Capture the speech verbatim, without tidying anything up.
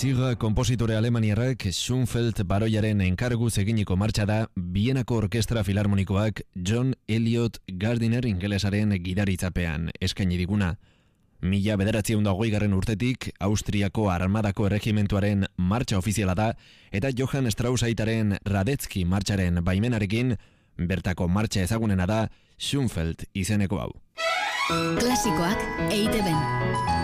Leipziga konpositore alemaniarrak Schoenfeld baroiaren enkarguz eginiko martxa da Bienako Orkestra Filarmonikoak John Elliot Gardiner ingelesaren gidaritzapean eskaini diguna. Mila bederatziehun eta hogeigarren urtetik Austriako Armadako Erregimentuaren martxa ofiziala da eta Johann Strauss aitaren Radetzky martxaren baimenarekin bertako martxa ezagunena da Schoenfeld izeneko hau. Klasikoak E I Te Ben.